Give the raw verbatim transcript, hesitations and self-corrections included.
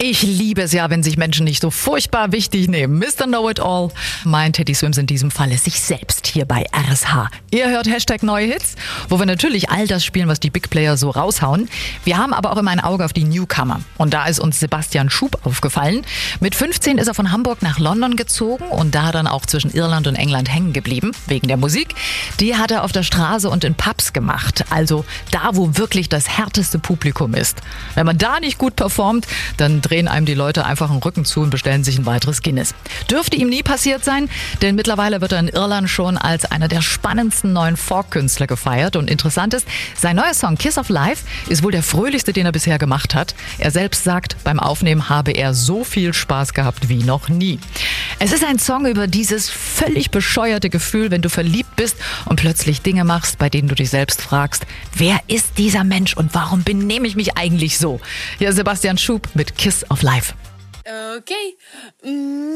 Ich liebe es ja, wenn sich Menschen nicht so furchtbar wichtig nehmen. Mister Know-it-all meint Teddy Swims in diesem Falle sich selbst hier bei R S H. Ihr hört Hashtag Neue Hits, wo wir natürlich all das spielen, was die Big Player so raushauen. Wir haben aber auch immer ein Auge auf die Newcomer. Und da ist uns Sebastian Schub aufgefallen. Mit fünfzehn ist er von Hamburg nach London gezogen und da dann auch zwischen Irland und England hängen geblieben, wegen der Musik. Die hat er auf der Straße und in Pubs gemacht. Also da, wo wirklich das härteste Publikum ist. Wenn man da nicht gut performt, dann drehen einem die Leute einfach den Rücken zu und bestellen sich ein weiteres Guinness. Dürfte ihm nie passiert sein, denn mittlerweile wird er in Irland schon als einer der spannendsten neuen Folk-Künstler gefeiert. Und interessant ist, sein neuer Song Kiss of Life ist wohl der fröhlichste, den er bisher gemacht hat. Er selbst sagt, beim Aufnehmen habe er so viel Spaß gehabt wie noch nie. Es ist ein Song über dieses völlig bescheuerte Gefühl, wenn du verliebt bist und plötzlich Dinge machst, bei denen du dich selbst fragst, wer ist dieser Mensch und warum benehme ich mich eigentlich so? Hier ist Sebastian Schub mit Kiss of Life. Okay. Mm.